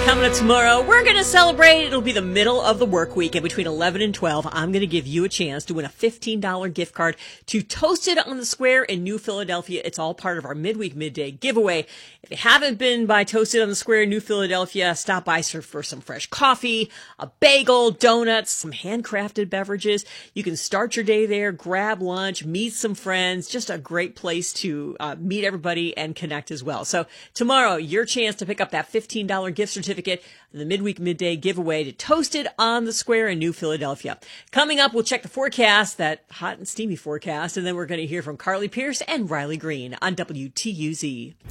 Coming up tomorrow, we're going to celebrate. It'll be the middle of the work week, and between 11 and 12, I'm going to give you a chance to win a $15 gift card to Toasted on the Square in New Philadelphia. It's all part of our midday giveaway. If you haven't been by Toasted on the Square in New Philadelphia, stop by for some fresh coffee, a bagel, donuts, some handcrafted beverages. You can start your day there, grab lunch, meet some friends. Just a great place to meet everybody and connect as well. So tomorrow, your chance to pick up that $15 gift certificate, the midday giveaway to Toasted on the Square in New Philadelphia. Coming up, we'll check the forecast, that hot and steamy forecast, and then we're going to hear from Carly Pierce and Riley Green on WTUZ.